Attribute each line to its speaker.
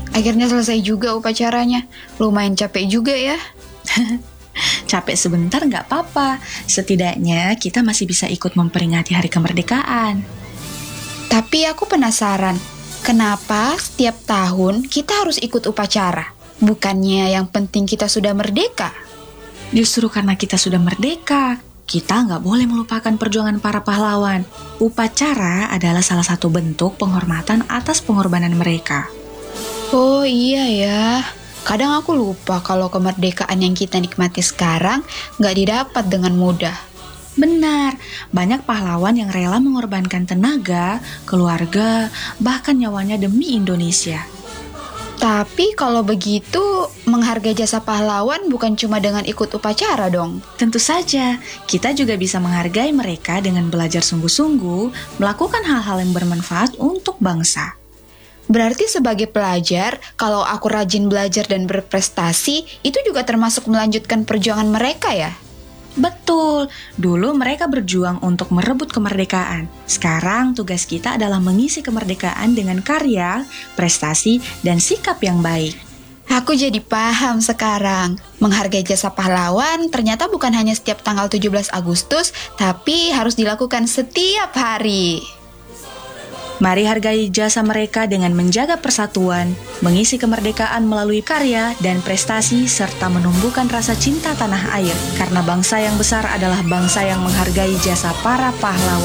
Speaker 1: Akhirnya selesai juga upacaranya. Lumayan capek juga ya.
Speaker 2: Capek sebentar nggak apa-apa. Setidaknya kita masih bisa ikut memperingati hari kemerdekaan.
Speaker 1: Tapi aku penasaran, kenapa setiap tahun kita harus ikut upacara? Bukannya yang penting kita sudah merdeka?
Speaker 2: Justru karena kita sudah merdeka, kita nggak boleh melupakan perjuangan para pahlawan. Upacara adalah salah satu bentuk penghormatan atas pengorbanan mereka.
Speaker 1: Oh iya ya, kadang aku lupa kalau kemerdekaan yang kita nikmati sekarang nggak didapat dengan mudah.
Speaker 2: Benar, banyak pahlawan yang rela mengorbankan tenaga, keluarga, bahkan nyawanya demi Indonesia.
Speaker 1: Tapi kalau begitu, menghargai jasa pahlawan bukan cuma dengan ikut upacara dong.
Speaker 2: Tentu saja, kita juga bisa menghargai mereka dengan belajar sungguh-sungguh, melakukan hal-hal yang bermanfaat untuk bangsa.
Speaker 1: Berarti sebagai pelajar, kalau aku rajin belajar dan berprestasi, itu juga termasuk melanjutkan perjuangan mereka ya?
Speaker 2: Betul, dulu mereka berjuang untuk merebut kemerdekaan. Sekarang tugas kita adalah mengisi kemerdekaan dengan karya, prestasi, dan sikap yang baik.
Speaker 1: Aku jadi paham sekarang. Menghargai jasa pahlawan ternyata bukan hanya setiap tanggal 17 Agustus, tapi harus dilakukan setiap hari.
Speaker 2: Mari hargai jasa mereka dengan menjaga persatuan, mengisi kemerdekaan melalui karya dan prestasi, serta menumbuhkan rasa cinta tanah air. Karena bangsa yang besar adalah bangsa yang menghargai jasa para pahlawan.